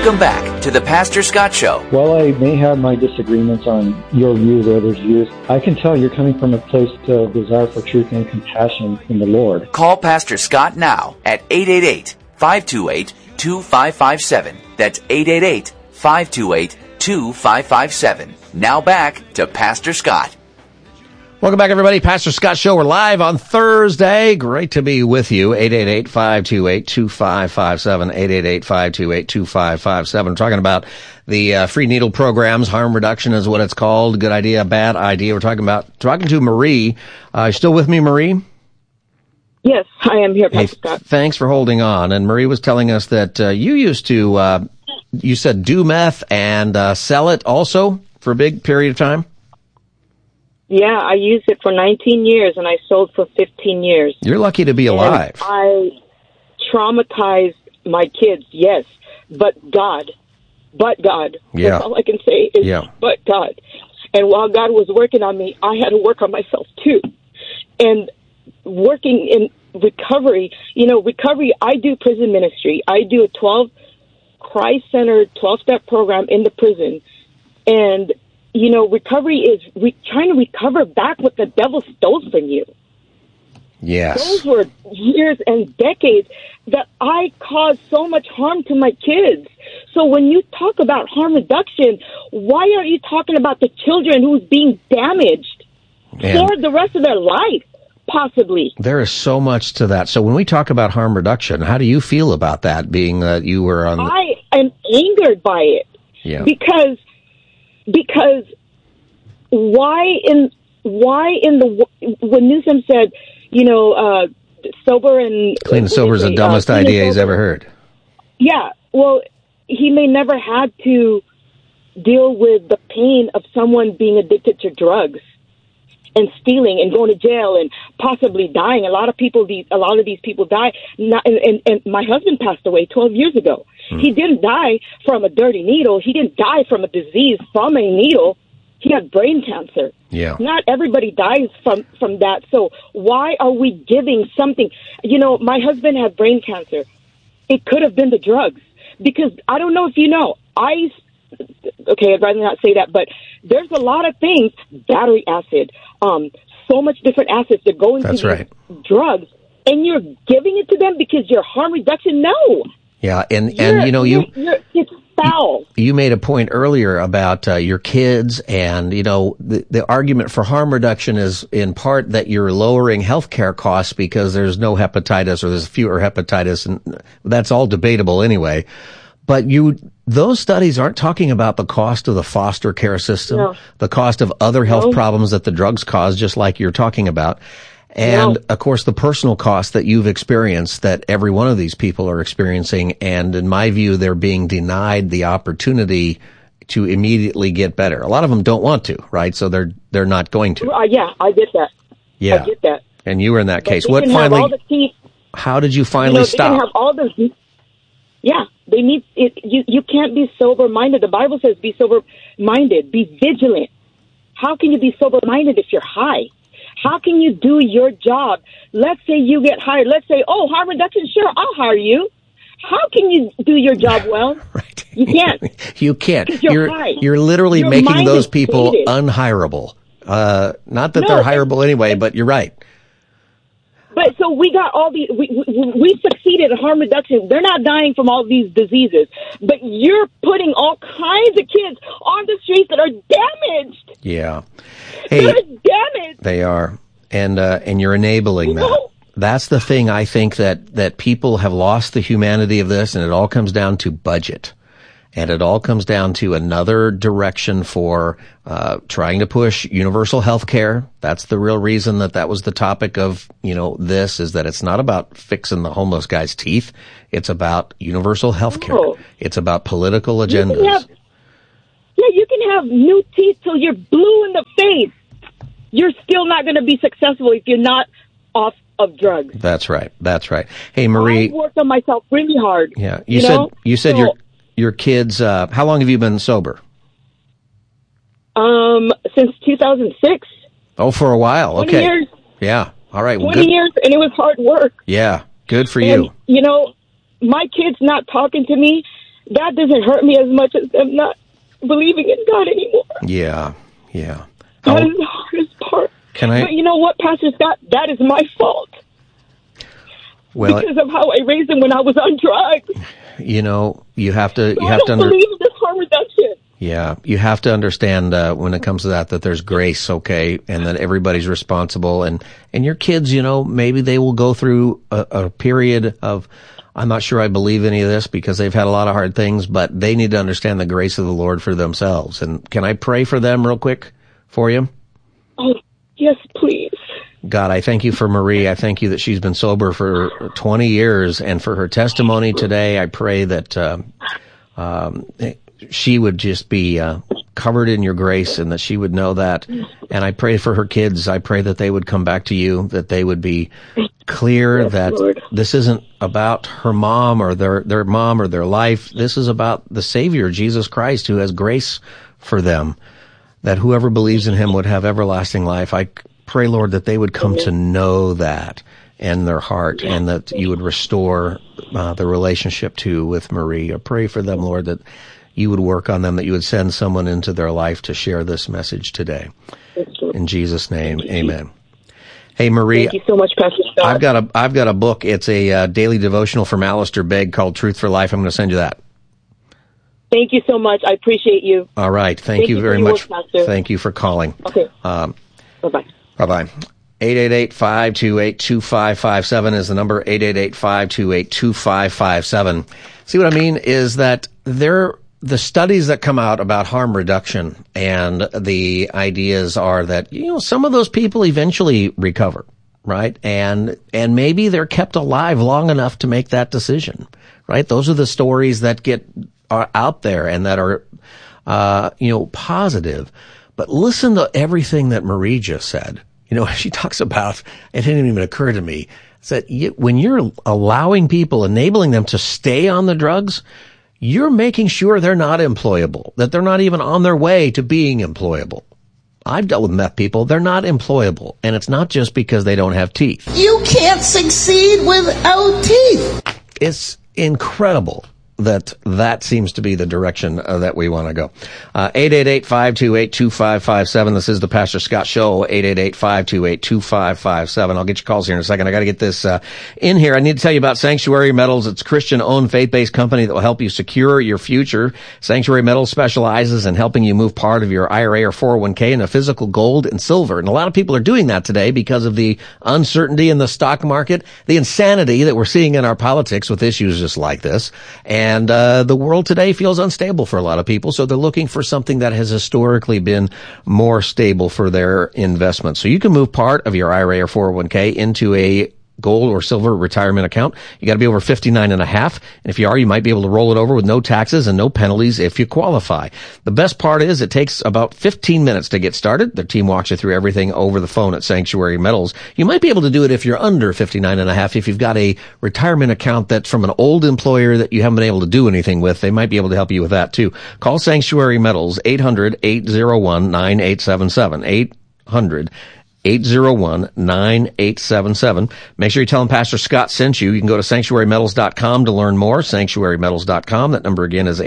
Welcome back to the Pastor Scott Show. While I may have my disagreements on your views or others' views, I can tell you're coming from a place of desire for truth and compassion in the Lord. Call Pastor Scott now at 888-528-2557. That's 888-528-2557. Now back to Pastor Scott. Welcome back, everybody. Pastor Scott Show. We're live on Thursday. Great to be with you. 888-528-2557. 888-528-2557. We're talking about the free needle programs. Harm reduction is what it's called. Good idea, bad idea. We're talking to Marie. Still with me, Marie? Yes, I am here, Pastor Scott. Thanks for holding on. And Marie was telling us that you used to, you said do meth and sell it also for a big period of time? Yeah, I used it for 19 years, and I sold for 15 years. You're lucky to be alive. And I traumatized my kids, yes, but God. Yeah. That's all I can say is but God. And while God was working on me, I had to work on myself, too. And working in recovery, I do prison ministry. I do a 12 Christ-centered 12-step program in the prison. And recovery is trying to recover back what the devil stole from you. Yes. Those were years and decades that I caused so much harm to my kids. So when you talk about harm reduction, why aren't you talking about the children who's being damaged for the rest of their life, possibly? There is so much to that. So when we talk about harm reduction, how do you feel about that, being that you were on... I am angered by it. Yeah. Because when Newsom said, sober and clean and sober is the dumbest idea he's ever heard. Yeah, well, he may never had to deal with the pain of someone being addicted to drugs and stealing and going to jail and possibly dying. A lot of these people die. And my husband passed away 12 years ago. He didn't die from a dirty needle. He didn't die from a disease from a needle. He had brain cancer. Yeah. Not everybody dies from that. So why are we giving something? My husband had brain cancer. It could have been the drugs. Because I don't know if you know, I'd rather not say that, but there's a lot of things, battery acid, so much different acids that go into these drugs, and you're giving it to them because you're harm reduction? No. Yeah, it's foul. You made a point earlier about your kids, and the argument for harm reduction is in part that you're lowering healthcare costs because there's no hepatitis or there's fewer hepatitis, and that's all debatable anyway. But those studies aren't talking about the cost of the foster care system, the cost of other health problems that the drugs cause, just like you're talking about. And, of course, the personal cost that you've experienced, that every one of these people are experiencing. And in my view, they're being denied the opportunity to immediately get better. A lot of them don't want to, right? So they're not going to. Yeah, I get that. Yeah. I get that. And you were in that case. What finally? How did you finally stop? They can have all the. Yeah, they need it. You can't be sober-minded. The Bible says be sober-minded, be vigilant. How can you be sober-minded if you're high? How can you do your job? Let's say you get hired. Let's say, harm reduction, sure, I'll hire you. How can you do your job well? Right. You can't. You can't. You're literally making those people unhireable. Not that they're hireable anyway, but you're right. But so we got all these, we succeeded at harm reduction. They're not dying from all these diseases, but you're putting all kinds of kids on the streets that are damaged. Yeah. Hey, they're damaged. They are. And you're enabling that. That's the thing. I think that people have lost the humanity of this, and it all comes down to budget. And it all comes down to another direction for trying to push universal health care. That's the real reason that was the topic of, this, is that it's not about fixing the homeless guy's teeth. It's about universal health care. It's about political agendas. You can have new teeth till you're blue in the face. You're still not going to be successful if you're not off of drugs. That's right. Hey, Marie. I worked on myself really hard. Yeah. You said your kids, how long have you been sober? Since 2006. Oh, for a while. 20 Okay. years. Yeah. All right. 20 years, and it was hard work. Yeah. Good for you. My kids not talking to me, that doesn't hurt me as much as them not believing in God anymore. Yeah. That is the hardest part. But you know what, Pastor Scott? That is my fault. Well, because of how I raised them when I was on drugs. You know, you have to I don't believe in this harm reduction. Yeah, you have to understand when it comes to that there's grace, okay, and that everybody's responsible, and your kids, you know, maybe they will go through a period of, I'm not sure I believe any of this because they've had a lot of hard things, but they need to understand the grace of the Lord for themselves. And can I pray for them real quick for you? Oh, yes, please. God, I thank you for Marie. I thank you that she's been sober for 20 years, and for her testimony today. I pray that she would just be covered in your grace, and that she would know that. And I pray for her kids. I pray that they would come back to you, that they would be clear that this isn't about her mom or their mom or their life. This is about the Savior, Jesus Christ, who has grace for them, that whoever believes in him would have everlasting life. I pray, Lord, that they would come to know that in their heart, and that you would restore the relationship too with Marie. I pray for them, Lord, that you would work on them, that you would send someone into their life to share this message today. In Jesus' name, amen. Hey, Marie. Thank you so much, Pastor Scott. I've got a book. It's a daily devotional from Alistair Begg called Truth for Life. I'm going to send you that. Thank you so much. I appreciate you. All right. Thank you very much. Thank you for calling. Okay. Bye-bye. Bye-bye. 888-528-2557 is the number, 888-528-2557. See, what I mean is that the studies that come out about harm reduction, and the ideas are that, you know, some of those people eventually recover, right? And maybe they're kept alive long enough to make that decision, right? Those are the stories that are out there and that are, positive. But listen to everything that Marie just said. You know, she talks about, it didn't even occur to me, that when you're allowing people, enabling them to stay on the drugs, you're making sure they're not employable, that they're not even on their way to being employable. I've dealt with meth people. They're not employable. And it's not just because they don't have teeth. You can't succeed without teeth. It's incredible that seems to be the direction that we want to go. 888-528-2557. This is the Pastor Scott Show. 888-528-2557. I'll get your calls here in a second. I got to get this in here. I need to tell you about Sanctuary Metals. It's a Christian-owned, faith-based company that will help you secure your future. Sanctuary Metals specializes in helping you move part of your IRA or 401k into physical gold and silver. And a lot of people are doing that today because of the uncertainty in the stock market, the insanity that we're seeing in our politics with issues just like this. And the world today feels unstable for a lot of people, so they're looking for something that has historically been more stable for their investment. So you can move part of your IRA or 401k into a gold or silver retirement account. You got to be over 59 and a half. And if you are, you might be able to roll it over with no taxes and no penalties if you qualify. The best part is it takes about 15 minutes to get started. Their team walks you through everything over the phone at Sanctuary Metals. You might be able to do it if you're under 59 and a half. If you've got a retirement account that's from an old employer that you haven't been able to do anything with, they might be able to help you with that too. Call Sanctuary Metals, 800-801-9877. 801-9877. Make sure you tell them Pastor Scott sent you. You can go to sanctuarymetals.com to learn more. Sanctuarymetals.com. That number again is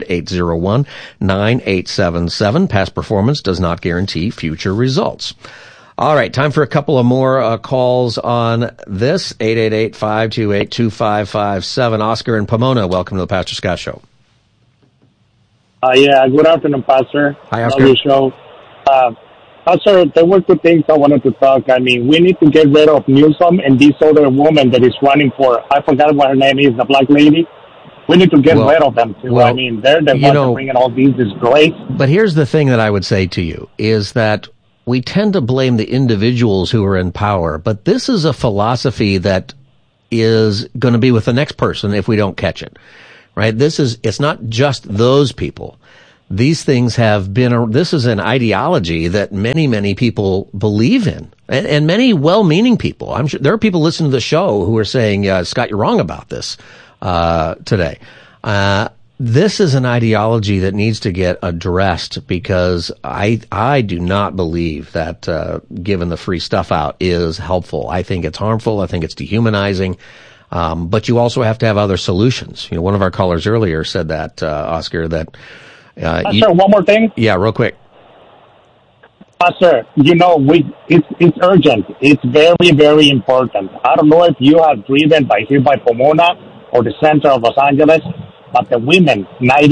800-801-9877. Past performance does not guarantee future results. All right, time for a couple of more calls on this. 888-528-2557. Oscar in Pomona, welcome to the Pastor Scott Show. Good afternoon, Pastor. Hi, Oscar. Love your show. Pastor, there were two things I wanted to talk. I mean, we need to get rid of Newsom and this other woman that is running for, I forgot what her name is, the black lady. We need to get rid of them, too. I mean, they're the ones bringing all these disgrace. But here's the thing that I would say to you, is that we tend to blame the individuals who are in power, but this is a philosophy that is going to be with the next person if we don't catch it, right? It's not just those people. These things this is an ideology that many, many people believe in, and many well-meaning people. I'm sure there are people listening to the show who are saying, Scott, you're wrong about this, today. This is an ideology that needs to get addressed, because I do not believe that, giving the free stuff out is helpful. I think it's harmful. I think it's dehumanizing. But you also have to have other solutions. You know, one of our callers earlier said that, Oscar, that... Sir, one more thing? Yeah, real quick. Sir, you know, it's urgent. It's very, very important. I don't know if you have driven by Pomona or the center of Los Angeles, but the women,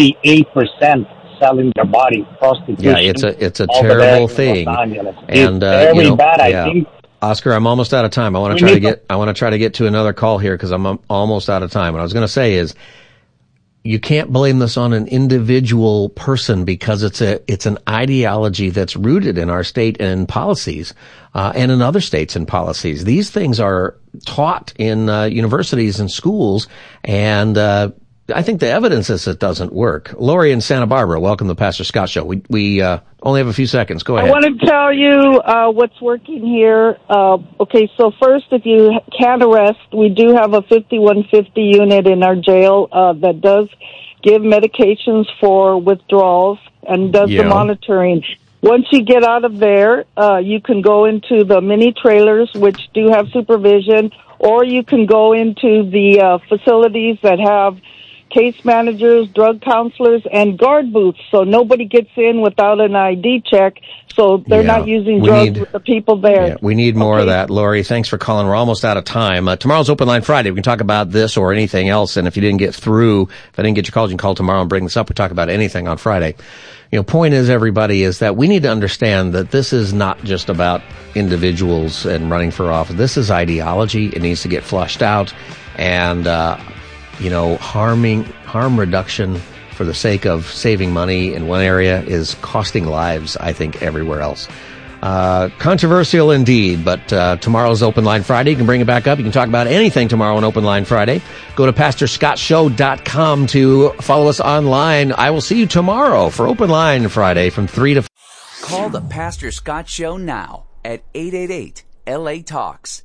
98% selling their body, prostitution. Yeah, it's a terrible thing. And very bad, I think. Oscar, I'm almost out of time. I want to try to get to another call here because I'm almost out of time. What I was going to say is, you can't blame this on an individual person because it's an ideology that's rooted in our state and in policies, and in other states and policies. These things are taught in universities and schools, and I think the evidence is it doesn't work. Lori in Santa Barbara, welcome to the Pastor Scott Show. We only have a few seconds. Go ahead. I want to tell you what's working here. Okay, so first, if you can't arrest, we do have a 5150 unit in our jail that does give medications for withdrawals and does the monitoring. Once you get out of there, you can go into the mini trailers, which do have supervision, or you can go into the facilities that have case managers, drug counselors, and guard booths, so nobody gets in without an ID check, so they're not using drugs with the people there. Yeah, we need more of that, Lori. Thanks for calling. We're almost out of time. Tomorrow's Open Line Friday. We can talk about this or anything else, and if you didn't get through, if I didn't get your call, you can call tomorrow and bring this up. We talk about anything on Friday. You know, point is, everybody, is that we need to understand that this is not just about individuals and running for office. This is ideology. It needs to get flushed out, and you know, harm reduction for the sake of saving money in one area is costing lives, I think, everywhere else. Controversial indeed, but tomorrow's Open Line Friday. You can bring it back up. You can talk about anything tomorrow on Open Line Friday. Go to PastorScottShow.com to follow us online. I will see you tomorrow for Open Line Friday from 3 to 5. Call the Pastor Scott Show now at 888-LA-TALKS,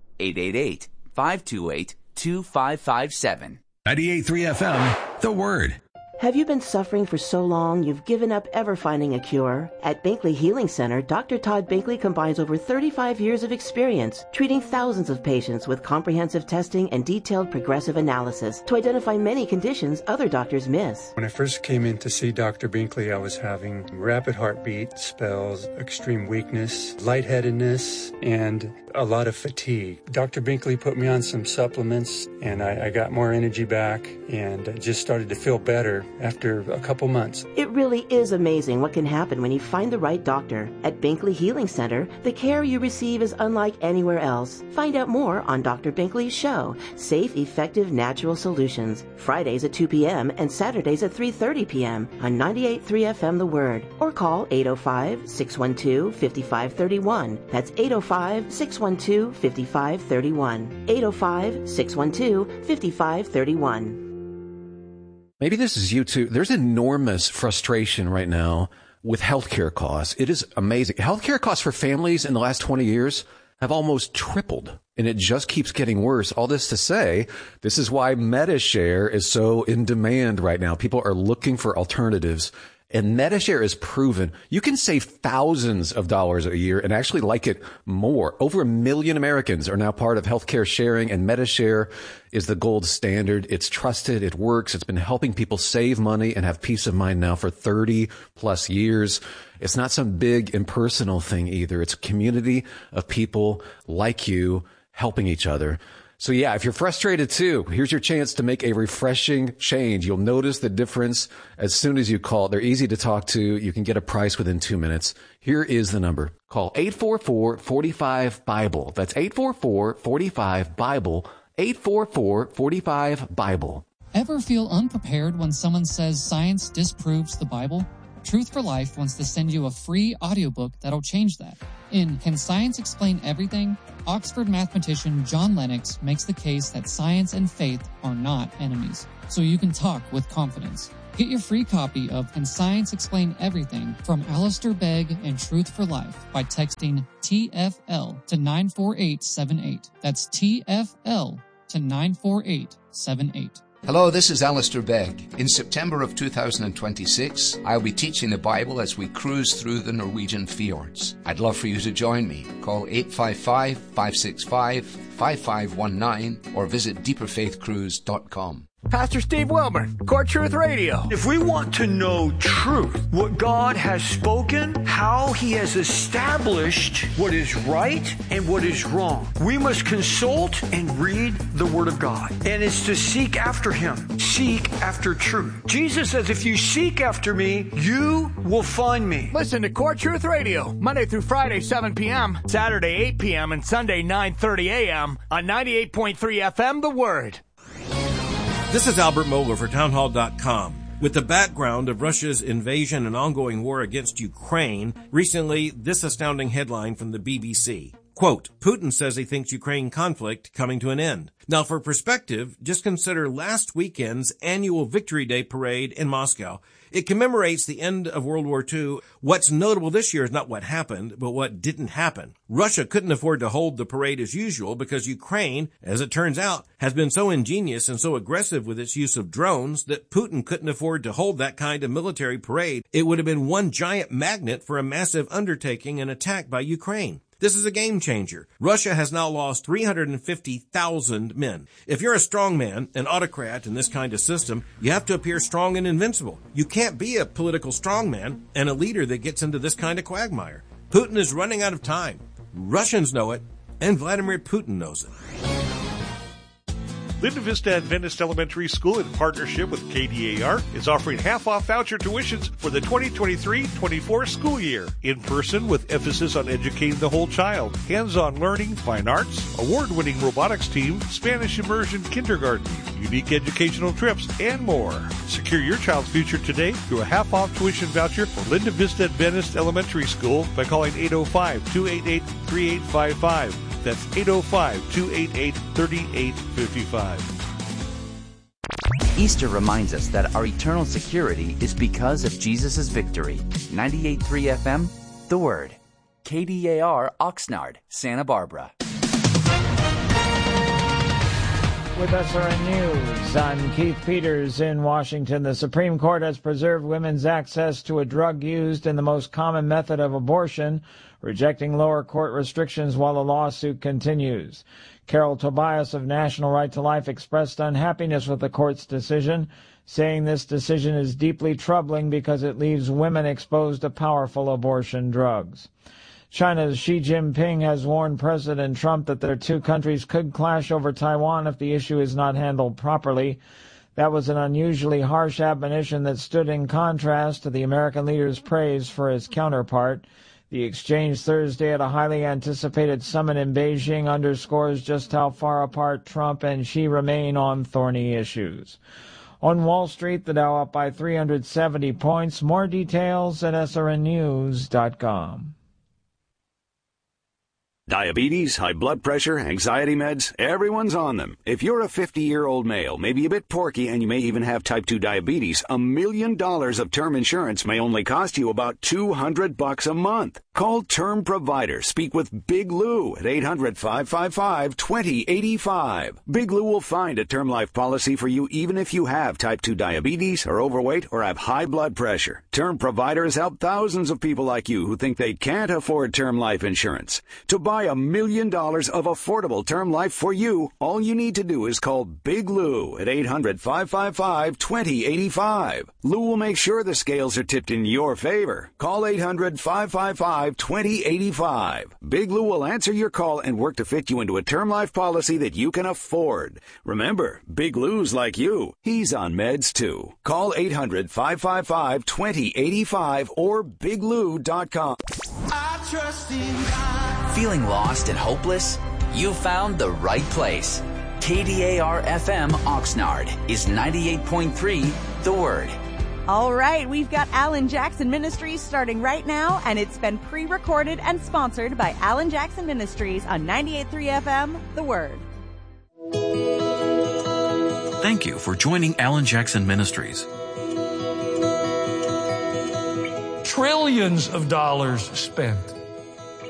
888-528-2557. 98.3 FM, The Word. Have you been suffering for so long you've given up ever finding a cure? At Binkley Healing Center, Dr. Todd Binkley combines over 35 years of experience treating thousands of patients with comprehensive testing and detailed progressive analysis to identify many conditions other doctors miss. When I first came in to see Dr. Binkley, I was having rapid heartbeat, spells, extreme weakness, lightheadedness, and a lot of fatigue. Dr. Binkley put me on some supplements, and I got more energy back and just started to feel better after a couple months. It really is amazing what can happen when you find the right doctor. At Binkley Healing Center, the care you receive is unlike anywhere else. Find out more on Dr. Binkley's show, Safe, Effective, Natural Solutions, Fridays at 2 p.m. and Saturdays at 3:30 p.m. on 98.3 FM The Word, or call 805-612-5531. That's 805-612-5531. 805-612-5531. Maybe this is you too. There's enormous frustration right now with healthcare costs. It is amazing. Healthcare costs for families in the last 20 years have almost tripled, and it just keeps getting worse. All this to say, this is why MediShare is so in demand right now. People are looking for alternatives. And MediShare is proven you can save thousands of dollars a year and actually like it more. Over 1 million Americans are now part of healthcare sharing, and MediShare is the gold standard. It's trusted. It works. It's been helping people save money and have peace of mind now for 30 plus years. It's not some big impersonal thing either. It's a community of people like you helping each other. So yeah, if you're frustrated too, here's your chance to make a refreshing change. You'll notice the difference as soon as you call. They're easy to talk to. You can get a price within 2 minutes. Here is the number. Call 844-45-BIBLE. That's 844-45-BIBLE. 844-45-BIBLE. Ever feel unprepared when someone says science disproves the Bible? Truth for Life wants to send you a free audiobook that'll change that. In Can Science Explain Everything?, Oxford mathematician John Lennox makes the case that science and faith are not enemies, so you can talk with confidence. Get your free copy of Can Science Explain Everything from Alistair Begg and Truth for Life by texting TFL to 94878. That's TFL to 94878. Hello, this is Alistair Begg. In September of 2026, I'll be teaching the Bible as we cruise through the Norwegian fjords. I'd love for you to join me. Call 855-565-5519 or visit deeperfaithcruise.com. Pastor Steve Wilburn, Core Truth Radio. If we want to know truth, what God has spoken, how He has established what is right and what is wrong, we must consult and read the Word of God. And it's to seek after Him. Seek after truth. Jesus says, if you seek after me, you will find me. Listen to Core Truth Radio, Monday through Friday, 7 p.m., Saturday, 8 p.m., and Sunday, 9:30 a.m. on 98.3 FM, The Word. This is Albert Mohler for Townhall.com. With the background of Russia's invasion and ongoing war against Ukraine, recently this astounding headline from the BBC. Quote, Putin says he thinks Ukraine conflict coming to an end. Now, for perspective, just consider last weekend's annual Victory Day parade in Moscow. It commemorates the end of World War II. What's notable this year is not what happened, but what didn't happen. Russia couldn't afford to hold the parade as usual because Ukraine, as it turns out, has been so ingenious and so aggressive with its use of drones that Putin couldn't afford to hold that kind of military parade. It would have been one giant magnet for a massive undertaking and attack by Ukraine. This is a game changer. Russia has now lost 350,000 men. If you're a strong man, an autocrat in this kind of system, you have to appear strong and invincible. You can't be a political strongman and a leader that gets into this kind of quagmire. Putin is running out of time. Russians know it, and Vladimir Putin knows it. Linda Vista Adventist Elementary School, in partnership with KDAR, is offering half-off voucher tuitions for the 2023-24 school year. In person with emphasis on educating the whole child, hands-on learning, fine arts, award-winning robotics team, Spanish immersion kindergarten, unique educational trips, and more. Secure your child's future today through a half-off tuition voucher for Linda Vista Adventist Elementary School by calling 805-288-3855. That's 805-288-3855. Easter reminds us that our eternal security is because of Jesus' victory. 98.3 FM, The Word. KDAR, Oxnard, Santa Barbara. With SRN News, I'm Keith Peters in Washington. The Supreme Court has preserved women's access to a drug used in the most common method of abortion, rejecting lower court restrictions while the lawsuit continues. Carol Tobias of National Right to Life expressed unhappiness with the court's decision, saying this decision is deeply troubling because it leaves women exposed to powerful abortion drugs. China's Xi Jinping has warned President Trump that their two countries could clash over Taiwan if the issue is not handled properly. That was an unusually harsh admonition that stood in contrast to the American leader's praise for his counterpart. The exchange Thursday at a highly anticipated summit in Beijing underscores just how far apart Trump and Xi remain on thorny issues. On Wall Street, the Dow up by 370 points. More details at srnnews.com. Diabetes, high blood pressure, anxiety meds, everyone's on them. If you're a 50-year-old male, maybe a bit porky, and you may even have type 2 diabetes, $1 million of term insurance may only cost you about $200 a month. Call Term Provider. Speak with Big Lou at 800-555-2085. Big Lou will find a term life policy for you even if you have type 2 diabetes, are overweight, or have high blood pressure. Term Provider has helped thousands of people like you who think they can't afford term life insurance. To buy $1 million of affordable term life for you, all you need to do is call Big Lou at 800-555-2085. Lou will make sure the scales are tipped in your favor. Call 800-555-2085. Big Lou will answer your call and work to fit you into a term life policy that you can afford. Remember, Big Lou's like you. He's on meds too. Call 800-555-2085 or biglou.com. I trust in God. Feeling lost and hopeless? You found the right place. KDAR-FM Oxnard is 98.3 The Word. All right, we've got Alan Jackson Ministries starting right now, and it's been pre-recorded and sponsored by Alan Jackson Ministries on 98.3 FM The Word. Thank you for joining Alan Jackson Ministries. Trillions of dollars spent.